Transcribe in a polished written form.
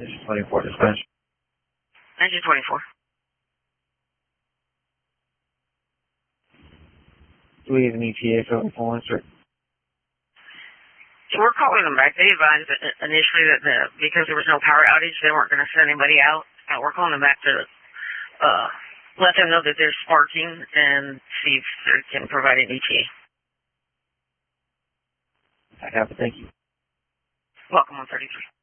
This is 24 dispatch. 1924. Do we have an ETA for the phone, sir? So we're calling them back. They advised initially that because there was no power outage, they weren't going to send anybody out. We're calling them back to let them know that there's sparking and see if they can provide an ETA. I have it. Thank you. Welcome on 33.